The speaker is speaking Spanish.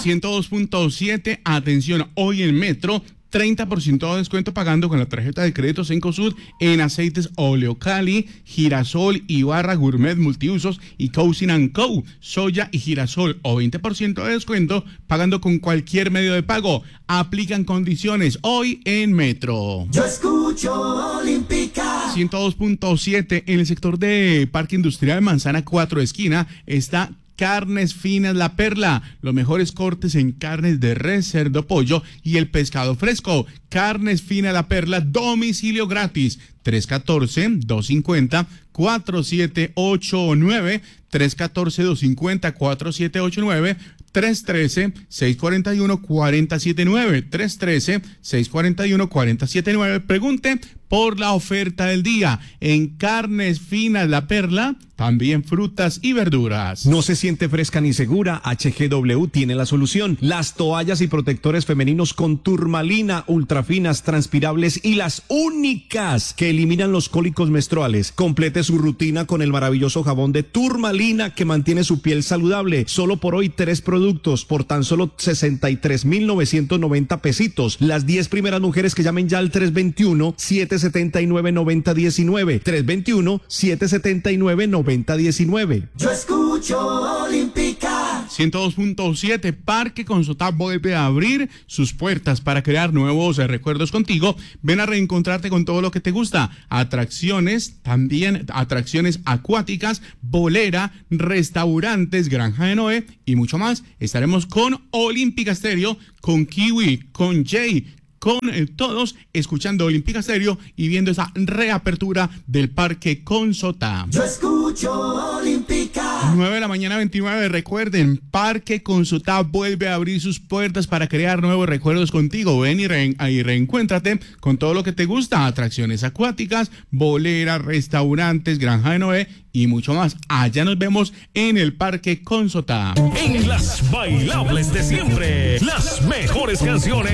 102.7, atención, hoy en Metro, 30% de descuento pagando con la tarjeta de crédito Cencosud en aceites Oleocali, Girasol, Ibarra, Gourmet, Multiusos y Cousin & Co. Soya y girasol o 20% de descuento pagando con cualquier medio de pago. Aplican condiciones hoy en Metro. Yo escucho Olímpica. 102.7, en el sector de Parque Industrial Manzana 4 esquina está Carnes Finas La Perla, los mejores cortes en carnes de res, cerdo, pollo y el pescado fresco. Carnes Finas La Perla, domicilio gratis, 314-250-4789, 314-250-4789, 313-641-479, 313-641-479. Pregunte por la oferta del día en Carnes Finas La Perla, también frutas y verduras. ¿No se siente fresca ni segura? HGW tiene la solución. Las toallas y protectores femeninos con turmalina, ultrafinas, transpirables y las únicas que eliminan los cólicos menstruales. Complete su rutina con el maravilloso jabón de turmalina que mantiene su piel saludable. Solo por hoy 3 productos por tan solo 63,990 pesitos. Las 10 primeras mujeres que llamen ya al 321-779-9019. 321-779-9019. Yo escucho Olímpica. 102.7, Parque Consotá vuelve a abrir sus puertas para crear nuevos recuerdos contigo. Ven a reencontrarte con todo lo que te gusta. Atracciones, también atracciones acuáticas, bolera, restaurantes, Granja de Noé y mucho más. Estaremos con Olímpica Stereo, con Kiwi, con Jay, con todos escuchando Olímpica Stereo y viendo esa reapertura del Parque Consotá. Yo escucho Olímpica. 9 de la mañana 29, recuerden, Parque Consotá vuelve a abrir sus puertas para crear nuevos recuerdos contigo. Ven y reencuéntrate con todo lo que te gusta, atracciones acuáticas, boleras, restaurantes, Granja de Noé y mucho más. Allá nos vemos en el Parque Consotá. En las bailables de siempre, las mejores canciones